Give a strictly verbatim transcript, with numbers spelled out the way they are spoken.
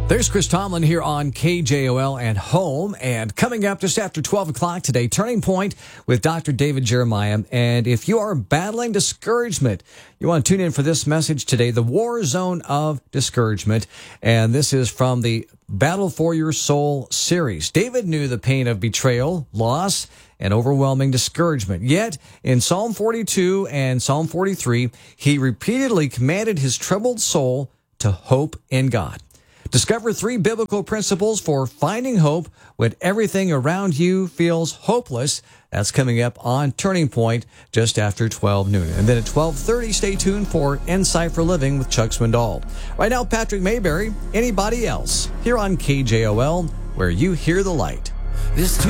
There's Chris Tomlin here on K J O L and Home. And coming up just after twelve o'clock today, Turning Point with Doctor David Jeremiah. And if you are battling discouragement, you want to tune in for this message today, The War Zone of Discouragement. And this is from the Battle for Your Soul series. David knew the pain of betrayal, loss, and overwhelming discouragement. Yet, in Psalm forty-two and Psalm forty-three, he repeatedly commanded his troubled soul to hope in God. Discover three biblical principles for finding hope when everything around you feels hopeless. That's coming up on Turning Point just after twelve noon. And then at twelve thirty, stay tuned for Insight for Living with Chuck Swindoll. Right now, Patrick Mayberry, Anybody Else, here on K J O L, where you hear the light. This